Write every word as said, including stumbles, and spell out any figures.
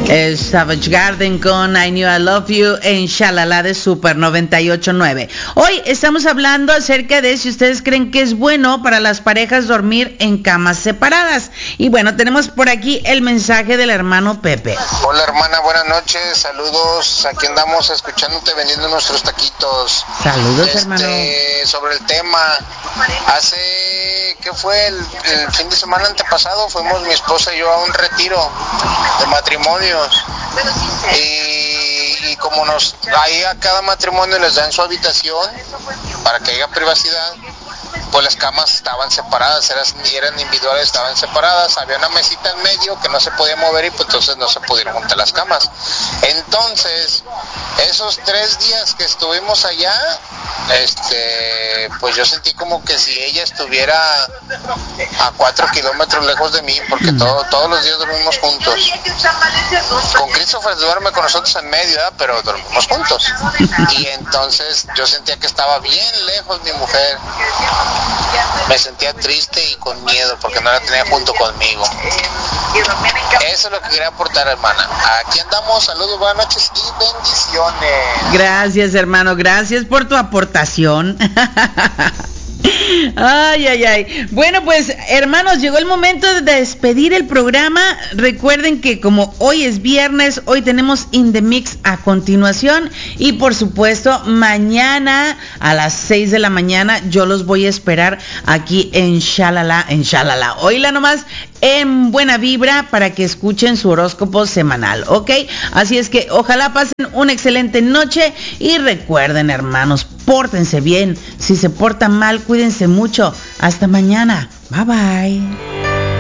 El Savage Garden con I Knew I Love You en Shalala de Super noventa y ocho punto nueve. Hoy estamos hablando acerca de si ustedes creen que es bueno para las parejas dormir en camas separadas. Y bueno, tenemos por aquí el mensaje del hermano Pepe. Hola hermana, buenas noches, saludos, aquí andamos escuchándote vendiendo nuestros taquitos. Saludos este, hermano. Sobre el tema, hace, ¿qué fue? El, el fin de semana antepasado fuimos mi esposa y yo a un retiro de matrimonios y, y como nos ahí a cada matrimonio les dan su habitación para que haya privacidad, pues las camas estaban separadas, eran, eran individuales, estaban separadas, había una mesita en medio que no se podía mover y pues entonces no se pudieron juntar las camas. Entonces, esos tres días que estuvimos allá, este, pues yo sentí como que si ella estuviera a cuatro kilómetros lejos de mí, porque todo, todos los días dormimos juntos. Con Christopher duerme con nosotros en medio, ¿eh? Pero dormimos juntos. Y entonces yo sentía que estaba bien lejos mi mujer. Me sentía triste y con miedo porque no la tenía junto conmigo. Eso es lo que quería aportar, hermana. Aquí andamos, saludos, buenas noches y bendiciones. Gracias, hermano, gracias por tu aportación. Ay, ay, ay. Bueno, pues, hermanos, llegó el momento de despedir el programa. Recuerden que como hoy es viernes, hoy tenemos In The Mix a continuación. Y por supuesto, mañana a las seis de la mañana yo los voy a esperar aquí en Shalala, en Shalala. Oíla nomás, en Buena Vibra, para que escuchen su horóscopo semanal, ¿ok? Así es que ojalá pasen una excelente noche y recuerden, hermanos, pórtense bien. Si se portan mal, cuídense mucho. Hasta mañana. Bye bye.